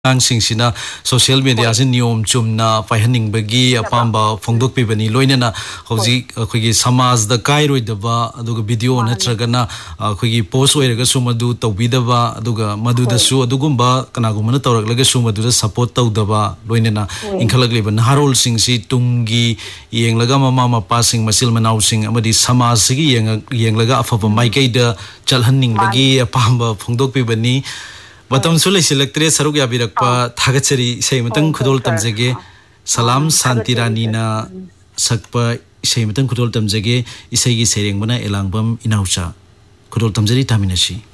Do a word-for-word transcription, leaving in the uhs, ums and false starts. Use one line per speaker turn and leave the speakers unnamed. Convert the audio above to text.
सिंसिना social media से नियम चुमना पाइहनिंग बगी अपाम्बा फोंदोक पिबनी लोइनेना हौजी अखोगी समाज the काइरोइदबा अदुगा video नत्रगना अखोगी post ओइरगा सुमदु तौबिदबा अदुगा मदुदसु अदुगुम्बा कनागुमना तौरगलगा सुमदुदा support तौदबा लोइनेना इंखलगलिबा नहारोल सिंगसी Tungi येंगलगा mama Mopa Singh muscle मनाउ सिंग अमदि समाज सिगी येंगलगा अफबा माइकैदा चलहनिंग बगी अपाम्बा फोंदोक पिबनी बतम सुले सिलेक्ट्रे सरुक याबिरकपा थागचरी सैमतंग खुदोल तमजेगे सलाम शांति रानीना सकपा सैमतंग खुदोल तमजेगे इसैगी सेरेंगबना एलांगबम इनाउचा खुदोल तमजरी तामिनसी।